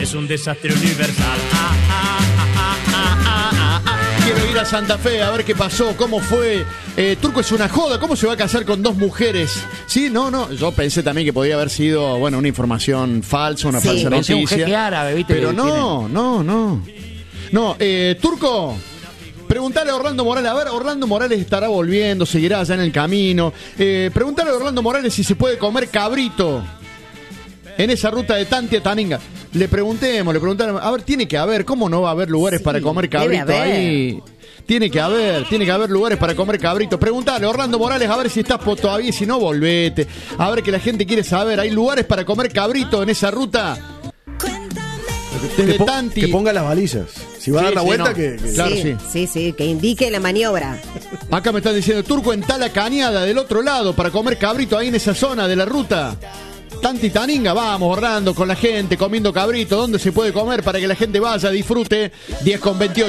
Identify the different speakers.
Speaker 1: es un desastre universal.
Speaker 2: Quiero ir a Santa Fe a ver qué pasó, cómo fue. Turco es una joda, ¿cómo se va a casar con 2 mujeres? Sí, no, yo pensé también que podía haber sido, bueno, una información falsa, una falsa noticia.
Speaker 3: Un jeque árabe, ¿viste?
Speaker 2: Pero no. Turco, preguntale a Orlando Morales, a ver, Orlando Morales estará volviendo, seguirá allá en el camino. Preguntale a Orlando Morales si se puede comer cabrito en esa ruta de Tanti a Taninga. Le preguntamos, a ver, tiene que haber, ¿cómo no va a haber lugares para comer cabrito ahí? Tiene que haber lugares para comer cabrito. Preguntale, Orlando Morales, a ver si estás todavía, si no, volvete. A ver, que la gente quiere saber, ¿hay lugares para comer cabrito en esa ruta? Desde Tanti.
Speaker 4: Que ponga las balizas. Si va a dar la vuelta, que...
Speaker 2: Claro,
Speaker 5: sí, que indique la maniobra.
Speaker 2: Acá me están diciendo, Turco en Tala Cañada, del otro lado, para comer cabrito ahí en esa zona de la ruta. Tanti Taninga, vamos, Orlando, con la gente, comiendo cabrito. ¿Dónde se puede comer para que la gente vaya, disfrute? 10:28.